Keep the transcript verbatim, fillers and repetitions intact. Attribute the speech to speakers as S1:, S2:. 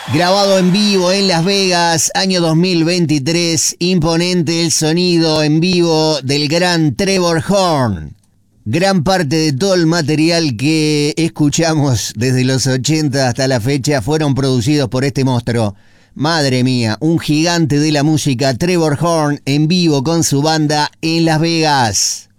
S1: Grabado en vivo en Las Vegas, año dos mil veintitrés, imponente el sonido en vivo del gran Trevor Horn. Gran parte de todo el material que escuchamos desde los ochenta hasta la fecha fueron producidos por este monstruo. Madre mía, un gigante de la música, Trevor Horn en vivo con su banda en Las Vegas.